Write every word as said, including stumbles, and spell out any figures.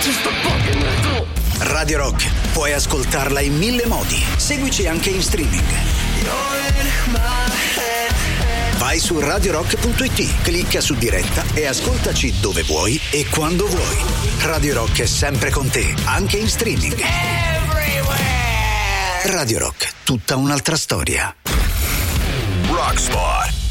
Radio Rock, puoi ascoltarla in mille modi. Seguici anche in streaming. Vai su radio rock punto it, clicca su diretta e ascoltaci dove vuoi e quando vuoi. Radio Rock è sempre con te, anche in streaming. Radio Rock, tutta un'altra storia. Rock Spot.